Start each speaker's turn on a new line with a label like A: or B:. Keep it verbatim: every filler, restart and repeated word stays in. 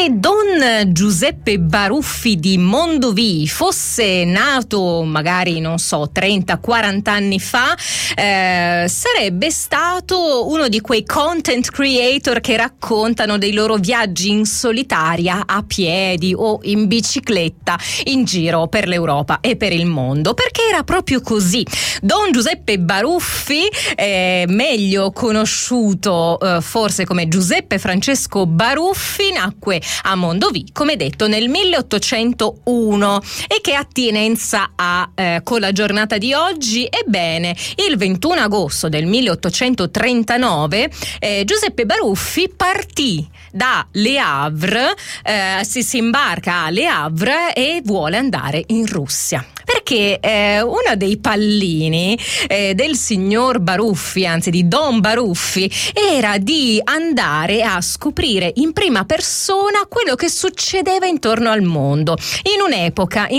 A: Se Don Giuseppe Baruffi di Mondovì fosse nato magari, non so, trenta quaranta anni fa, eh, sarebbe stato uno di quei content creator che raccontano dei loro viaggi in solitaria, a piedi o in bicicletta, in giro per l'Europa e per il mondo, perché era proprio così. Don Giuseppe Baruffi, eh, meglio conosciuto eh, forse come Giuseppe Francesco Baruffi, nacque a Mondovì, come detto, nel milleottocentouno. E che attinenza ha eh, con la giornata di oggi? Ebbene, il ventuno agosto del milleottocentotrentanove eh, Giuseppe Baruffi partì da Le Havre, eh, si, si imbarca a Le Havre e vuole andare in Russia. Perché eh, uno dei pallini eh, del signor Baruffi, anzi di Don Baruffi, era di andare a scoprire in prima persona quello che succedeva intorno al mondo, in un'epoca in